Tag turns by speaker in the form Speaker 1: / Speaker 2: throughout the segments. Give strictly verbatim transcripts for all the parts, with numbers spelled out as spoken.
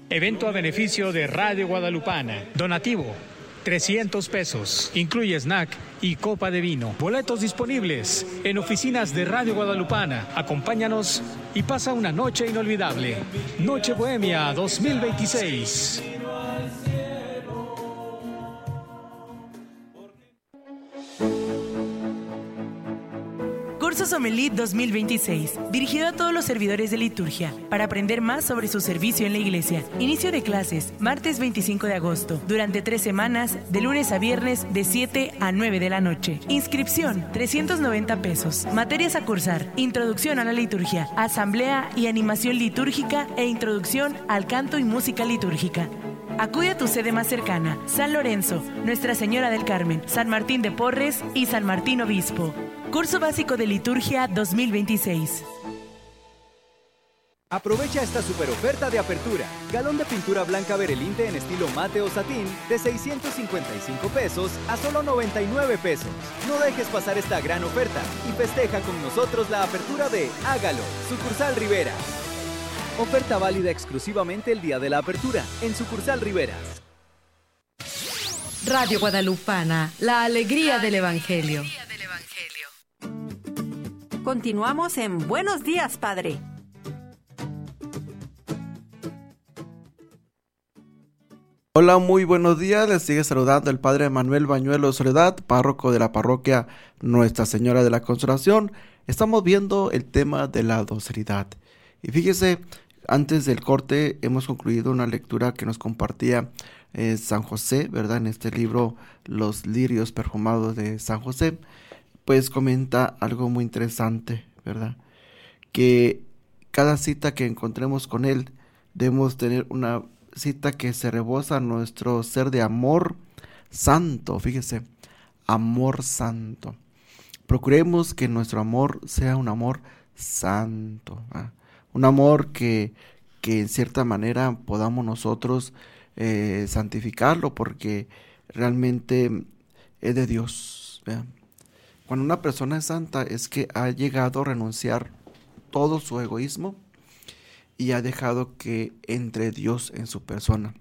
Speaker 1: Evento a beneficio de Radio Guadalupana. Donativo, trescientos pesos. Incluye snack y copa de vino. Boletos disponibles en oficinas de Radio Guadalupana. Acompáñanos y pasa una noche inolvidable. Noche Bohemia dos mil veintiséis.
Speaker 2: Curso Sommelier dos mil veintiséis, dirigido a todos los servidores de liturgia, para aprender más sobre su servicio en la iglesia. Inicio de clases, martes veinticinco de agosto, durante tres semanas, de lunes a viernes, de siete a nueve de la noche. Inscripción, trescientos noventa pesos. Materias a cursar, introducción a la liturgia, asamblea y animación litúrgica e introducción al canto y música litúrgica. Acude a tu sede más cercana, San Lorenzo, Nuestra Señora del Carmen, San Martín de Porres y San Martín Obispo. Curso Básico de Liturgia dos mil veintiséis.
Speaker 3: Aprovecha esta super oferta de apertura. Galón de pintura blanca Berelinte en estilo mate o satín de seiscientos cincuenta y cinco pesos a solo noventa y nueve pesos. No dejes pasar esta gran oferta y festeja con nosotros la apertura de Hágalo, Sucursal Rivera. Oferta válida exclusivamente el día de la apertura en Sucursal Riveras.
Speaker 4: Radio Guadalupana, la alegría del Evangelio. Continuamos en Buenos Días, Padre.
Speaker 5: Hola, muy buenos días. Les sigue saludando el Padre Manuel Bañuelo Soledad, párroco de la parroquia Nuestra Señora de la Consolación. Estamos viendo el tema de la docilidad. Y fíjese, antes del corte hemos concluido una lectura que nos compartía eh, San José, ¿verdad? En este libro, Los lirios perfumados de San José. Pues comenta algo muy interesante, ¿verdad? Que cada cita que encontremos con él, debemos tener una cita que se rebosa nuestro ser de amor santo, fíjese, amor santo. Procuremos que nuestro amor sea un amor santo, ¿verdad? Un amor que, que en cierta manera podamos nosotros eh, santificarlo, porque realmente es de Dios, ¿verdad? Cuando una persona es santa es que ha llegado a renunciar todo su egoísmo y ha dejado que entre Dios en su persona.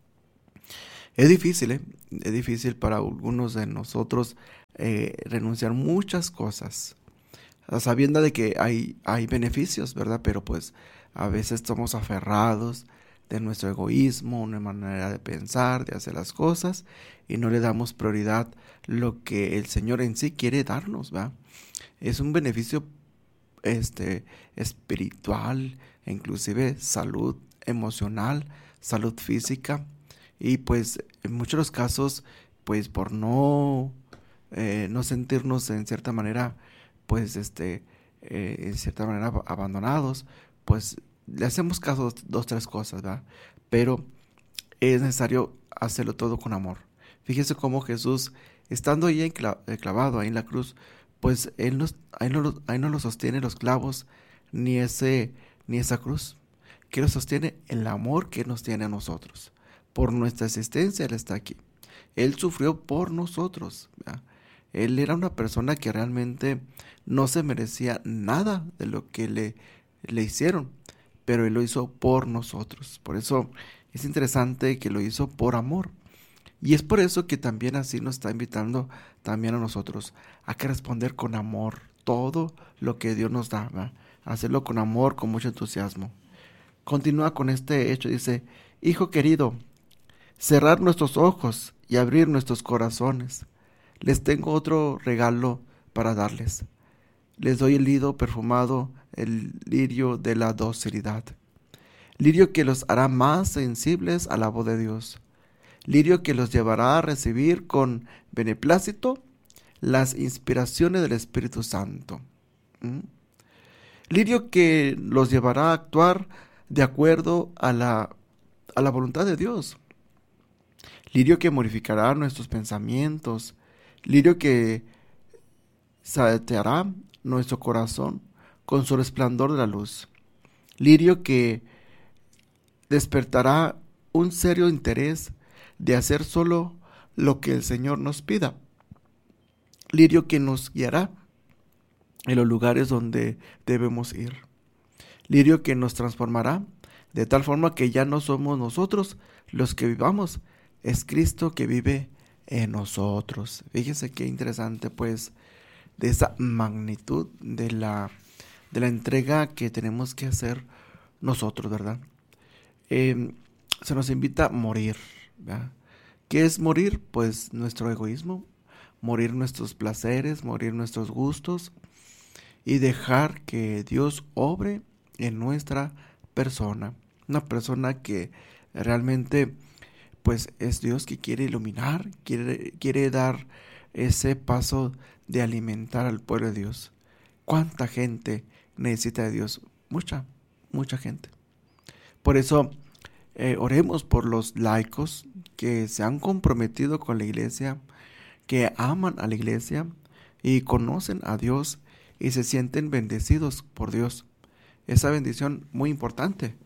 Speaker 5: Es difícil, ¿eh? Es difícil para algunos de nosotros eh, renunciar muchas cosas, sabiendo de que hay, hay beneficios, ¿verdad? Pero pues a veces estamos aferrados de nuestro egoísmo, una manera de pensar, de hacer las cosas, y no le damos prioridad lo que el Señor en sí quiere darnos, ¿verdad? Es un beneficio este, espiritual, inclusive salud emocional, salud física, y pues en muchos de los casos, pues por no, eh, no sentirnos en cierta manera, pues este, eh, en cierta manera abandonados, pues le hacemos caso a dos, tres cosas, ¿verdad? Pero es necesario hacerlo todo con amor. Fíjese cómo Jesús, estando ahí clavado ahí en la cruz, pues él no, ahí, no, ahí no lo sostiene los clavos, ni ese, ni esa cruz, que lo sostiene el amor que nos tiene a nosotros. Por nuestra existencia Él está aquí. Él sufrió por nosotros, ¿verdad? Él era una persona que realmente no se merecía nada de lo que le, le hicieron, pero Él lo hizo por nosotros. Por eso es interesante que lo hizo por amor. Y es por eso que también así nos está invitando también a nosotros a que responder con amor todo lo que Dios nos da, ¿verdad? Hacerlo con amor, con mucho entusiasmo. Continúa con este hecho, dice: Hijo querido, cerrar nuestros ojos y abrir nuestros corazones. Les tengo otro regalo para darles. Les doy el lirio perfumado, el lirio de la docilidad. Lirio que los hará más sensibles a la voz de Dios. Lirio que los llevará a recibir con beneplácito las inspiraciones del Espíritu Santo. ¿Mm? Lirio que los llevará a actuar de acuerdo a la, a la voluntad de Dios. Lirio que modificará nuestros pensamientos. Lirio que saeteará nuestro corazón con su resplandor de la luz. Lirio que despertará un serio interés de hacer solo lo que el Señor nos pida. Lirio que nos guiará en los lugares donde debemos ir. Lirio que nos transformará de tal forma que ya no somos nosotros los que vivamos, es Cristo que vive en nosotros. Fíjense qué interesante, pues, de esa magnitud de la, de la entrega que tenemos que hacer nosotros, ¿verdad? Eh, se nos invita a morir, ¿verdad? ¿Qué es morir? Pues nuestro egoísmo, morir nuestros placeres, morir nuestros gustos y dejar que Dios obre en nuestra persona. Una persona que realmente pues es Dios que quiere iluminar, quiere, quiere dar ese paso de alimentar al pueblo de Dios. ¿Cuánta gente necesita de Dios? Mucha, mucha gente. Por eso eh, oremos por los laicos que se han comprometido con la iglesia, que aman a la iglesia y conocen a Dios y se sienten bendecidos por Dios. Esa bendición muy importante.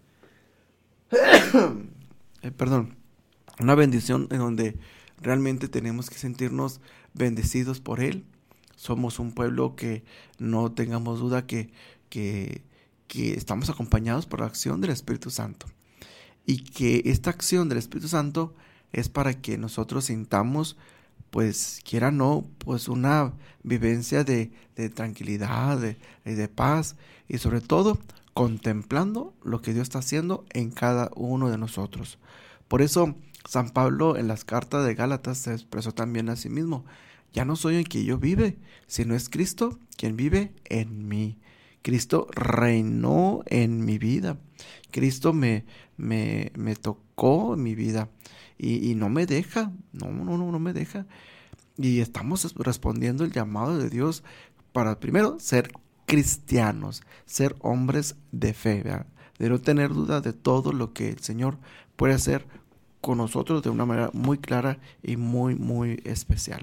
Speaker 5: eh, perdón. Una bendición en donde realmente tenemos que sentirnos bendecidos por Él. Somos un pueblo que no tengamos duda que, que, que estamos acompañados por la acción del Espíritu Santo. Y que esta acción del Espíritu Santo es para que nosotros sintamos, pues quiera o no, pues una vivencia de, de tranquilidad, de, de paz y sobre todo contemplando lo que Dios está haciendo en cada uno de nosotros. Por eso San Pablo en las cartas de Gálatas se expresó también a sí mismo: ya no soy en quien yo vive, sino es Cristo quien vive en mí. Cristo reinó en mi vida. Cristo me, me, me tocó en mi vida y, y no me deja, no, no, no, no me deja. Y estamos respondiendo el llamado de Dios para primero ser cristianos, ser hombres de fe, ¿verdad? De no tener duda de todo lo que el Señor puede hacer con nosotros de una manera muy clara y muy, muy especial.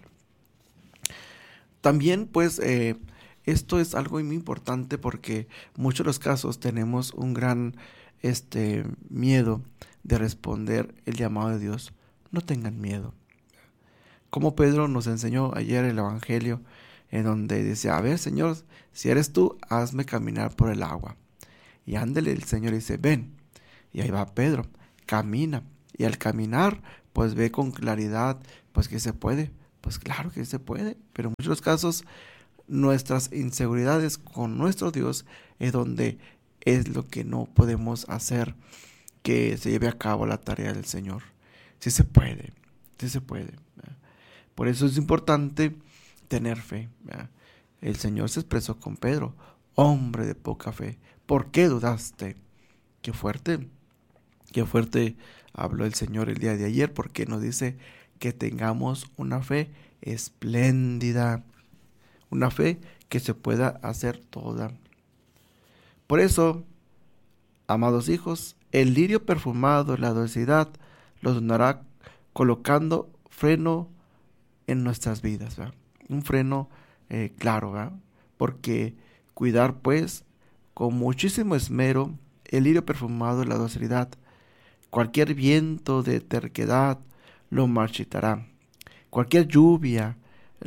Speaker 5: También, pues, eh, esto es algo muy importante porque en muchos de los casos tenemos un gran este, miedo de responder el llamado de Dios. No tengan miedo. Como Pedro nos enseñó ayer el Evangelio, en donde dice: a ver, Señor, si eres tú, hazme caminar por el agua. Y ándele, el Señor dice: ven. Y ahí va Pedro, camina. Y al caminar, pues ve con claridad, pues que se puede. Pues claro que se puede, pero en muchos casos nuestras inseguridades con nuestro Dios es donde es lo que no podemos hacer que se lleve a cabo la tarea del Señor. Sí se puede, sí se puede. ¿Verdad? Por eso es importante tener fe. ¿Verdad? El Señor se expresó con Pedro: hombre de poca fe, ¿por qué dudaste? Qué fuerte, qué fuerte habló el Señor el día de ayer, porque nos dice que tengamos una fe espléndida, una fe que se pueda hacer toda. Por eso, amados hijos, el lirio perfumado de la adversidad los donará colocando freno en nuestras vidas, ¿verdad? Un freno eh, claro, ¿verdad? Porque cuidar pues con muchísimo esmero el lirio perfumado de la docilidad. Cualquier viento de terquedad lo marchitará. Cualquier lluvia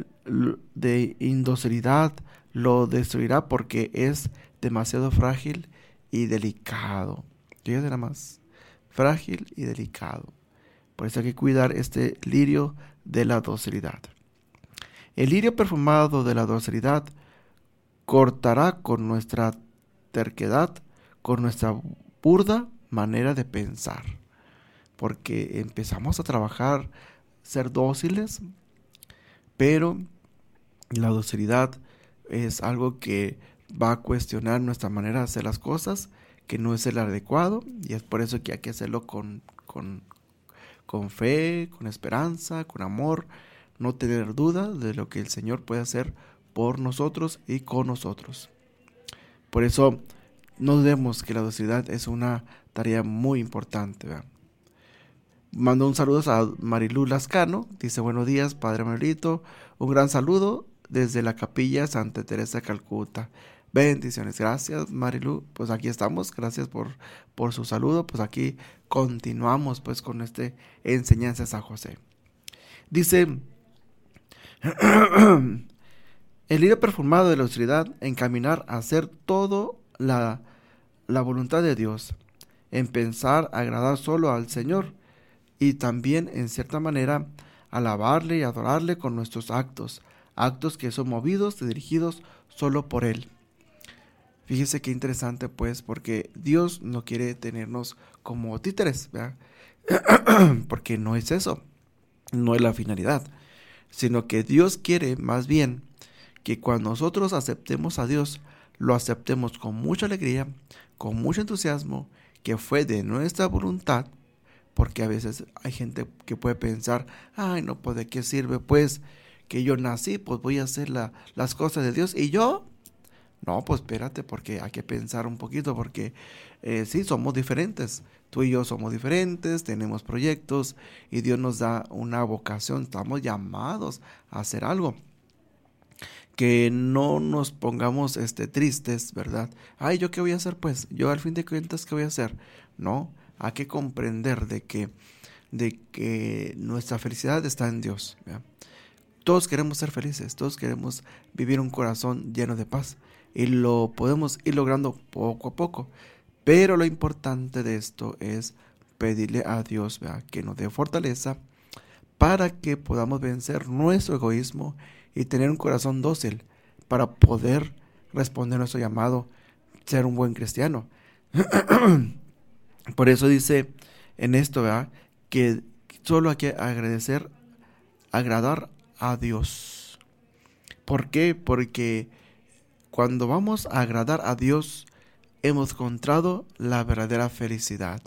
Speaker 5: de indocilidad lo destruirá porque es demasiado frágil y delicado. Fíjate nada más, frágil y delicado. Por eso hay que cuidar este lirio de la docilidad. El lirio perfumado de la docilidad cortará con nuestra terquedad, con nuestra burda manera de pensar, porque empezamos a trabajar, ser dóciles, pero la docilidad es algo que va a cuestionar nuestra manera de hacer las cosas, que no es el adecuado, y es por eso que hay que hacerlo con, con, con fe, con esperanza, con amor, no tener duda de lo que el Señor puede hacer por nosotros y con nosotros. Por eso no dudemos que la docilidad es una tarea muy importante, ¿verdad? Mando un saludo a Marilú Lascano, dice: buenos días, Padre Manuelito, un gran saludo desde la Capilla Santa Teresa de Calcuta. Bendiciones, gracias Marilú, pues aquí estamos, gracias por, por su saludo, pues aquí continuamos pues con este enseñanza de San José. Dice: el lirio perfumado de la austeridad, encaminar a hacer todo la, la voluntad de Dios, en pensar agradar solo al Señor y también en cierta manera alabarle y adorarle con nuestros actos, actos que son movidos y dirigidos solo por Él. Fíjese qué interesante pues, porque Dios no quiere tenernos como títeres, ¿verdad? Porque no es eso, no es la finalidad, sino que Dios quiere más bien que cuando nosotros aceptemos a Dios, lo aceptemos con mucha alegría, con mucho entusiasmo, que fue de nuestra voluntad, porque a veces hay gente que puede pensar, ay no, pues de qué sirve pues que yo nací, pues voy a hacer la, las cosas de Dios, y yo, no, pues espérate, porque hay que pensar un poquito, porque eh, sí, somos diferentes, tú y yo somos diferentes, tenemos proyectos, y Dios nos da una vocación, estamos llamados a hacer algo. Que no nos pongamos este, tristes, ¿verdad? Ay, ¿yo qué voy a hacer pues? Yo al fin de cuentas, ¿qué voy a hacer? No, hay que comprender de que, de que nuestra felicidad está en Dios, ¿verdad? Todos queremos ser felices, todos queremos vivir un corazón lleno de paz y lo podemos ir logrando poco a poco. Pero lo importante de esto es pedirle a Dios, ¿verdad?, que nos dé fortaleza para que podamos vencer nuestro egoísmo y tener un corazón dócil para poder responder a nuestro llamado, ser un buen cristiano. Por eso dice en esto, ¿verdad?, que solo hay que agradecer, agradar a Dios. ¿Por qué? Porque cuando vamos a agradar a Dios, hemos encontrado la verdadera felicidad.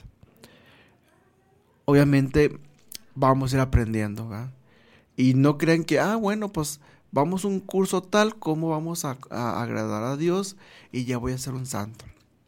Speaker 5: Obviamente vamos a ir aprendiendo, ¿verdad? Y no crean que, ah, bueno, pues vamos a un curso tal como vamos a, a agradar a Dios y ya voy a ser un santo.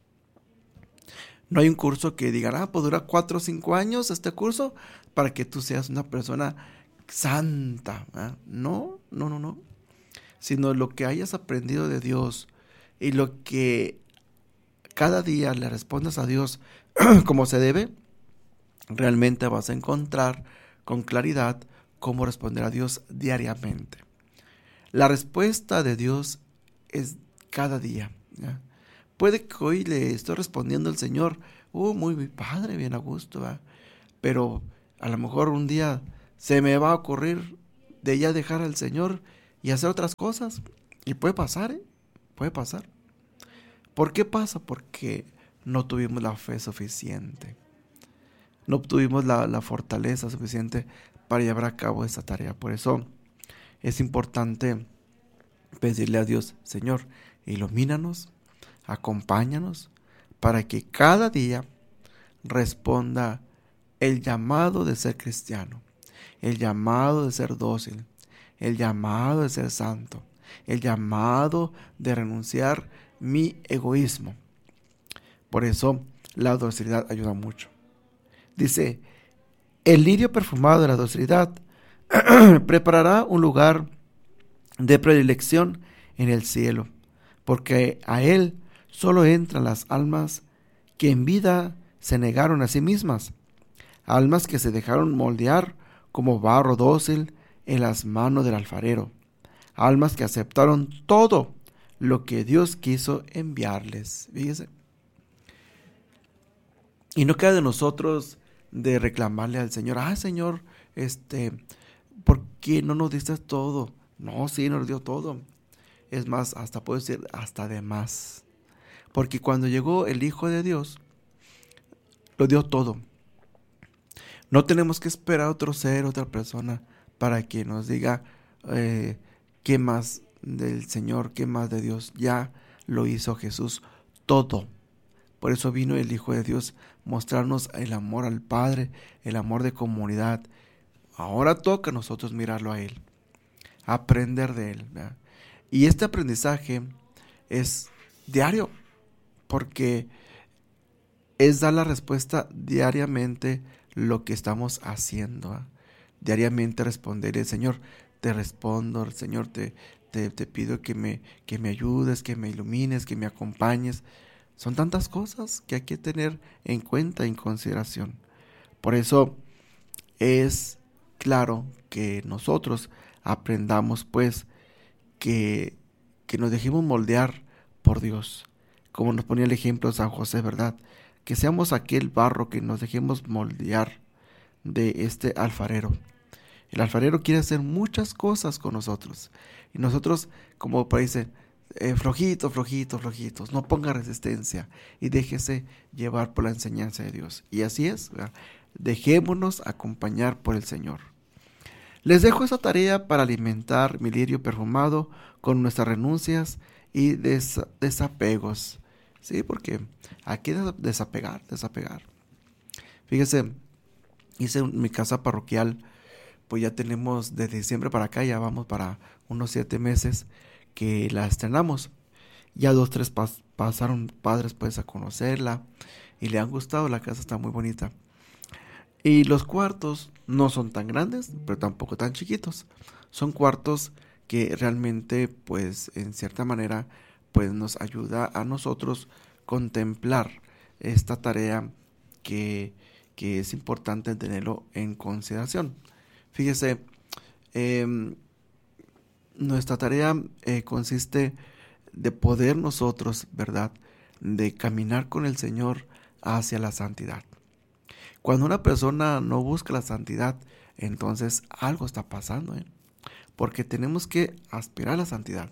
Speaker 5: No hay un curso que digan, ah, pues dura cuatro o cinco años este curso para que tú seas una persona santa, ¿verdad? No, no, no, no. Sino lo que hayas aprendido de Dios y lo que cada día le respondas a Dios como se debe, realmente vas a encontrar con claridad cómo responder a Dios diariamente. La respuesta de Dios es cada día, ¿ya? Puede que hoy le estoy respondiendo al Señor, uh, muy padre, bien a gusto, ¿verdad? Pero a lo mejor un día se me va a ocurrir de ya dejar al Señor y hacer otras cosas. Y puede pasar, ¿eh? Puede pasar. ¿Por qué pasa? Porque no tuvimos la fe suficiente. No obtuvimos la, la fortaleza suficiente para llevar a cabo esta tarea. Por eso es importante pedirle a Dios, Señor, ilumínanos, acompáñanos, para que cada día responda el llamado de ser cristiano, el llamado de ser dócil, el llamado de ser santo, el llamado de renunciar mi egoísmo. Por eso la docilidad ayuda mucho. Dice, el lirio perfumado de la docilidad preparará un lugar de predilección en el cielo, porque a él solo entran las almas que en vida se negaron a sí mismas, almas que se dejaron moldear como barro dócil en las manos del alfarero, almas que aceptaron todo lo que Dios quiso enviarles. Fíjese. Y no queda de nosotros de reclamarle al Señor, ah, Señor, este, ¿por qué no nos diste todo? No, sí, nos dio todo. Es más, hasta puedo decir, hasta de más. Porque cuando llegó el Hijo de Dios, lo dio todo. No tenemos que esperar a otro ser, otra persona, para que nos diga eh, qué más del Señor, qué más de Dios. Ya lo hizo Jesús todo. Por eso vino el Hijo de Dios, mostrarnos el amor al Padre, el amor de comunidad. Ahora toca a nosotros mirarlo a Él, aprender de Él, ¿verdad? Y este aprendizaje es diario, porque es dar la respuesta diariamente lo que estamos haciendo, ¿verdad? Diariamente responderle, Señor, te respondo, Señor, te, te, te pido que me, que me ayudes, que me ilumines, que me acompañes. Son tantas cosas que hay que tener en cuenta, en consideración. Por eso es claro que nosotros aprendamos pues que, que nos dejemos moldear por Dios. Como nos ponía el ejemplo de San José, ¿verdad? que seamos aquel barro, que nos dejemos moldear de este alfarero. El alfarero quiere hacer muchas cosas con nosotros. Y nosotros, como parece, eh, flojitos, flojitos, flojitos. No ponga resistencia y déjese llevar por la enseñanza de Dios. Y así es, ¿verdad? Dejémonos acompañar por el Señor. Les dejo esa tarea para alimentar mi lirio perfumado con nuestras renuncias y des- desapegos. Sí, porque hay que desapegar, desapegar. Fíjese, hice en mi casa parroquial, pues ya tenemos de diciembre para acá, ya vamos para unos siete meses que la estrenamos. Ya dos, tres pas- pasaron padres pues a conocerla y le han gustado, la casa está muy bonita. Y los cuartos no son tan grandes, pero tampoco tan chiquitos. Son cuartos que realmente pues en cierta manera pues nos ayuda a nosotros contemplar esta tarea que, que es importante tenerlo en consideración. Fíjese, eh, nuestra tarea eh, consiste de poder nosotros, ¿verdad?, de caminar con el Señor hacia la santidad. Cuando una persona no busca la santidad, entonces algo está pasando, ¿eh? Porque tenemos que aspirar a la santidad.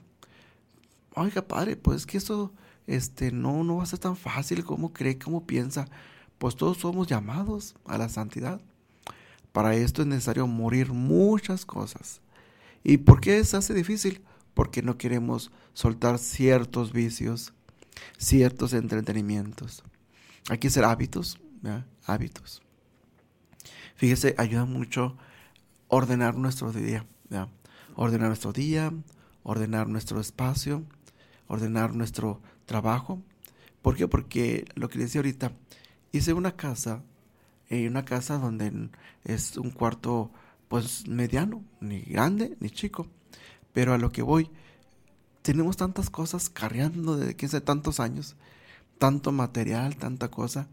Speaker 5: Oiga, padre, pues que eso este, no, no va a ser tan fácil. ¿Cómo cree? ¿Cómo piensa? Pues todos somos llamados a la santidad. Para esto es necesario morir muchas cosas. ¿Y por qué se hace difícil? Porque no queremos soltar ciertos vicios, ciertos entretenimientos. Hay que ser hábitos, ¿verdad? Hábitos. Fíjese, ayuda mucho ordenar nuestro día, ¿verdad? Ordenar nuestro día, ordenar nuestro espacio, ordenar nuestro trabajo. ¿Por qué? Porque lo que les decía ahorita, hice una casa, eh, una casa donde es un cuarto pues mediano, ni grande ni chico, pero a lo que voy, tenemos tantas cosas cargando desde que hace tantos años, tanto material, tanta cosa,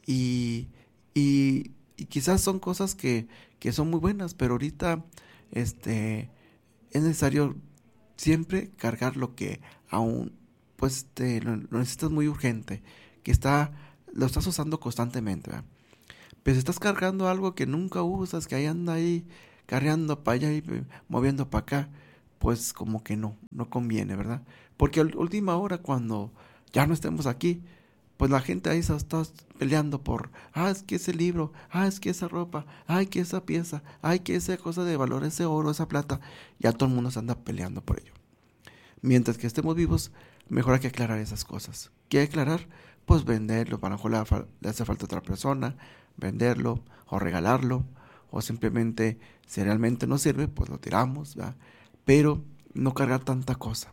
Speaker 5: y, y, y quizás son cosas que, que son muy buenas, pero ahorita este, es necesario siempre cargar lo que aún pues te, lo, lo necesitas muy urgente, que está lo estás usando constantemente, ¿verdad? Pero si estás cargando algo que nunca usas, que ahí anda ahí cargando para allá y moviendo para acá, pues como que no, no conviene, ¿verdad? Porque a última hora, cuando ya no estemos aquí, pues la gente ahí se está peleando por, ah, es que ese libro, ah, es que esa ropa, ay, que esa pieza, ay, que esa cosa de valor, ese oro, esa plata, ya todo el mundo se anda peleando por ello. Mientras que estemos vivos, mejor hay que aclarar esas cosas. ¿Qué hay que aclarar? Pues venderlo, para lo mejor le, le hace falta a otra persona, venderlo o regalarlo, o simplemente si realmente no sirve, pues lo tiramos, ¿verdad? Pero no cargar tanta cosa.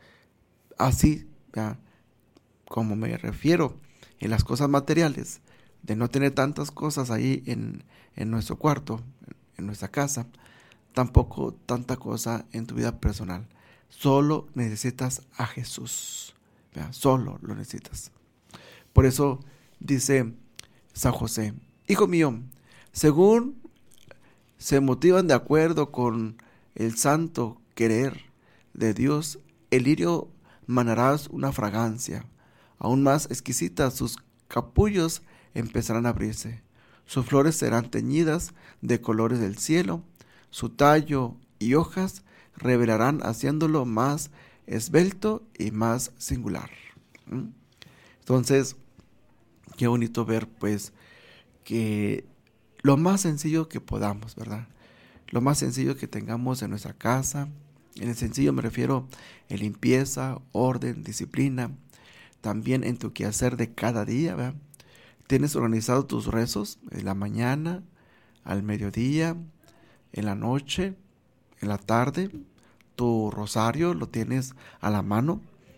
Speaker 5: Así, ¿verdad? Como me refiero en las cosas materiales, de no tener tantas cosas ahí en, en nuestro cuarto, en nuestra casa, tampoco tanta cosa en tu vida personal. Solo necesitas a Jesús, ¿verdad? Solo lo necesitas. Por eso dice San José, hijo mío, según se motivan de acuerdo con el santo querer de Dios, el lirio manarás una fragancia, aún más exquisita, sus capullos empezarán a abrirse, sus flores serán teñidas de colores del cielo, su tallo y hojas revelarán haciéndolo más esbelto y más singular. ¿Mm? Entonces, qué bonito ver pues que lo más sencillo que podamos, ¿verdad? Lo más sencillo que tengamos en nuestra casa. En el sencillo me refiero a limpieza, orden, disciplina. También en tu quehacer de cada día, ¿verdad? Tienes organizado tus rezos en la mañana, al mediodía, en la noche, en la tarde. Tu rosario lo tienes a la mano.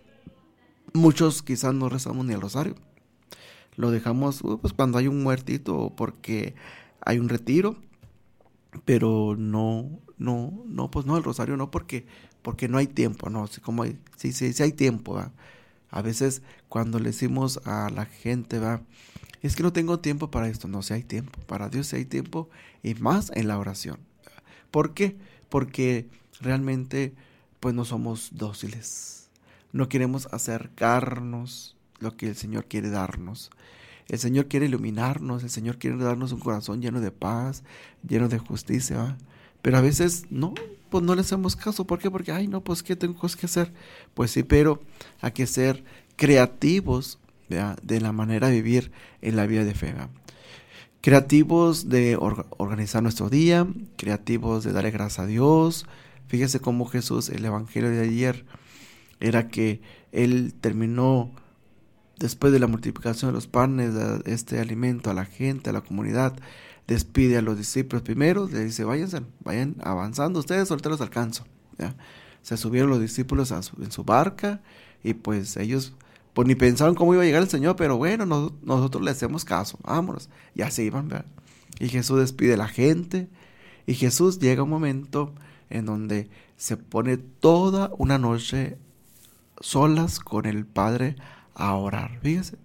Speaker 5: Muchos quizás no rezamos ni el rosario. Lo dejamos uh, pues cuando hay un muertito o porque hay un retiro, pero no, no, no, pues no, el rosario no, porque, porque no hay tiempo, no, sí, como hay, sí, sí, sí hay tiempo, ¿va? A veces cuando le decimos a la gente, va, es que no tengo tiempo para esto, no, sí hay tiempo, para Dios sí hay tiempo, y más en la oración. ¿Por qué? Porque realmente, pues no somos dóciles, no queremos acercarnos lo que el Señor quiere darnos. El Señor quiere iluminarnos, el Señor quiere darnos un corazón lleno de paz, lleno de justicia, ¿va? Pero a veces no, pues no le hacemos caso. ¿Por qué? Porque, ay, no, pues ¿qué tengo cosas que hacer? Pues sí, pero hay que ser creativos, ¿verdad?, de la manera de vivir en la vida de fe, ¿verdad? Creativos de or- organizar nuestro día, creativos de darle gracias a Dios. Fíjese cómo Jesús, el evangelio de ayer, era que Él terminó, después de la multiplicación de los panes, de este alimento a la gente, a la comunidad, despide a los discípulos primero, le dice, váyanse, vayan avanzando ustedes, ahorita los alcanzo, ¿ya? Se subieron los discípulos a su, en su barca, y pues ellos pues ni pensaron cómo iba a llegar el Señor, pero bueno, no, nosotros le hacemos caso, vámonos, ya se iban, ¿verdad? Y Jesús despide a la gente, y Jesús llega un momento en donde se pone toda una noche solas con el Padre a orar. Fíjese,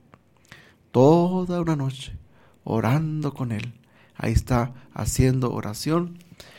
Speaker 5: toda una noche orando con Él. Ahí está haciendo oración.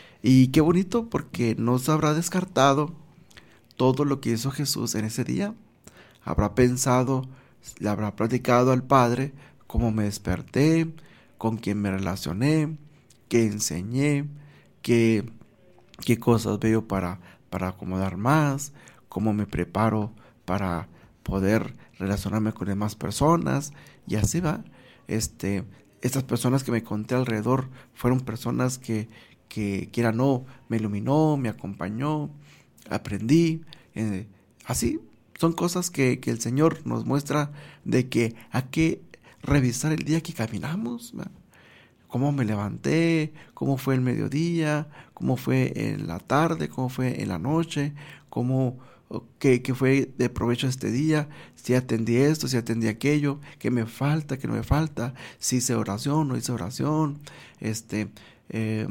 Speaker 5: Y qué bonito, porque no se habrá descartado todo lo que hizo Jesús en ese día. Habrá pensado, le habrá platicado al Padre cómo me desperté, con quién me relacioné, qué enseñé, qué, qué cosas veo para, para acomodar más, cómo me preparo para poder relacionarme con demás personas, y así va. Este, estas personas que me conté alrededor fueron personas que, que quiera o no, me iluminó, me acompañó, aprendí, eh, así. Son cosas que, que el Señor nos muestra de que hay que revisar el día que caminamos, ¿verdad? Cómo me levanté, cómo fue el mediodía, cómo fue en la tarde, cómo fue en la noche, cómo, qué, qué fue de provecho este día, si atendí esto, si atendí aquello, qué me falta, qué no me falta, si hice oración, no hice oración, este, eh,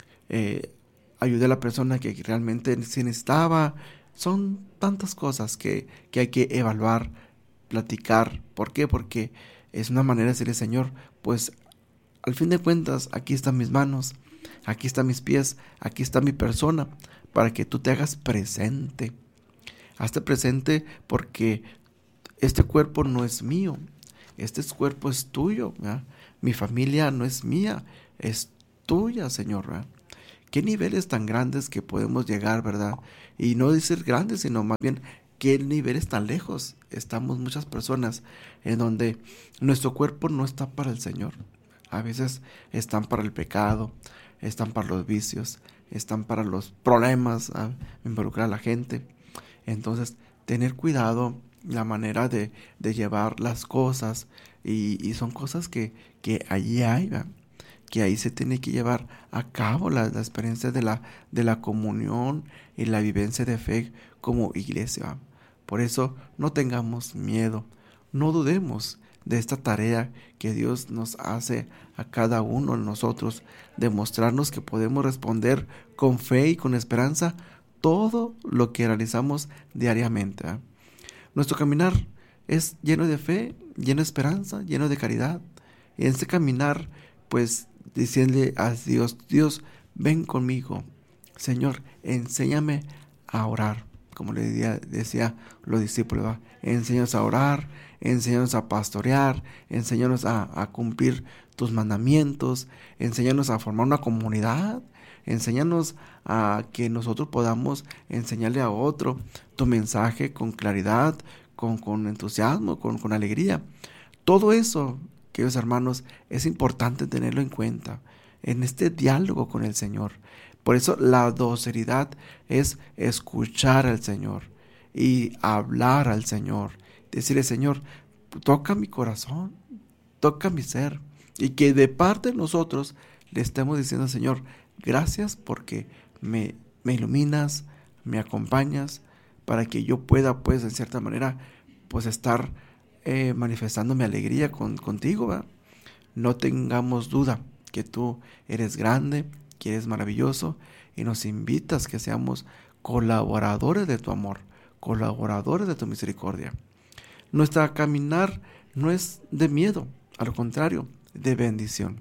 Speaker 5: eh, ayudé a la persona que realmente sí necesitaba. Son tantas cosas que, que hay que evaluar, platicar. ¿Por qué? Porque es una manera de decirle, Señor, pues al fin de cuentas, aquí están mis manos, aquí están mis pies, aquí está mi persona, para que tú te hagas presente. Hazte presente, porque este cuerpo no es mío, este cuerpo es tuyo, ¿verdad? Mi familia no es mía, es tuya, Señor, ¿verdad? Qué niveles tan grandes que podemos llegar, ¿verdad? Y no decir grandes, sino más bien qué niveles tan lejos estamos muchas personas, en donde nuestro cuerpo no está para el Señor. A veces están para el pecado, están para los vicios, están para los problemas, ¿ah? Involucrar a la gente. Entonces, tener cuidado la manera de, de llevar las cosas, y, y son cosas que, que allí hay, ¿verdad?, que ahí se tiene que llevar a cabo la, la experiencia de la, de la comunión y la vivencia de fe como iglesia. Por eso no tengamos miedo, no dudemos de esta tarea que Dios nos hace a cada uno de nosotros, de mostrarnos que podemos responder con fe y con esperanza todo lo que realizamos diariamente, ¿eh? Nuestro caminar es lleno de fe, lleno de esperanza, lleno de caridad. Y en este caminar, pues, diciéndole a Dios, Dios, ven conmigo, Señor, enséñame a orar, como le decía, decía los discípulos, ¿va? Enséñanos a orar, enséñanos a pastorear, enséñanos a, a cumplir tus mandamientos, enséñanos a formar una comunidad, enséñanos a que nosotros podamos enseñarle a otro tu mensaje con claridad, con, con entusiasmo, con, con alegría. Todo eso, queridos hermanos, es importante tenerlo en cuenta en este diálogo con el Señor. Por eso la docilidad es escuchar al Señor y hablar al Señor. Decirle, Señor, toca mi corazón, toca mi ser. Y que de parte de nosotros le estemos diciendo, Señor, gracias porque me, me iluminas, me acompañas, para que yo pueda, pues, en cierta manera, pues, estar Eh, manifestando mi alegría con, contigo, ¿verdad? No tengamos duda que tú eres grande, que eres maravilloso, y nos invitas que seamos colaboradores de tu amor, colaboradores de tu misericordia. Nuestra caminar no es de miedo, al contrario, de bendición.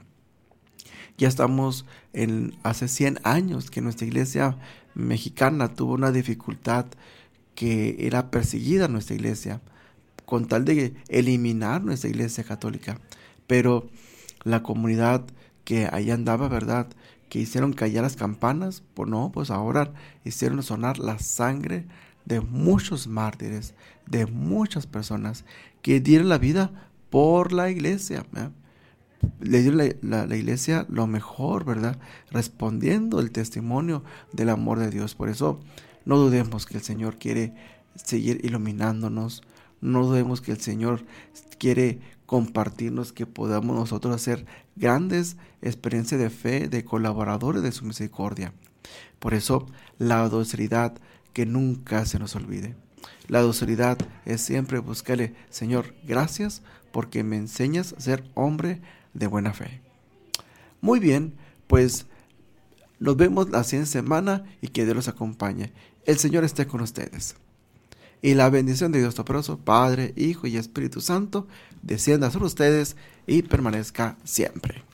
Speaker 5: Ya estamos en hace cien años que nuestra iglesia mexicana tuvo una dificultad, que era perseguida nuestra iglesia, con tal de eliminar nuestra iglesia católica. pero la comunidad que ahí andaba, ¿verdad?, que hicieron callar las campanas, pues no, pues ahora hicieron sonar la sangre de muchos mártires, de muchas personas que dieron la vida por la iglesia, ¿verdad? Le dio la, la, la iglesia lo mejor, ¿verdad?, respondiendo el testimonio del amor de Dios. Por eso no dudemos que el Señor quiere seguir iluminándonos, no dudemos que el Señor quiere compartirnos, que podamos nosotros hacer grandes experiencias de fe, de colaboradores de su misericordia. Por eso la docilidad, que nunca se nos olvide. La docilidad es siempre buscarle: Señor, gracias porque me enseñas a ser hombre de buena fe. Muy bien, pues nos vemos la siguiente semana y que Dios los acompañe. El Señor esté con ustedes. Y la bendición de Dios Todopoderoso, Padre, Hijo y Espíritu Santo, descienda sobre ustedes y permanezca siempre.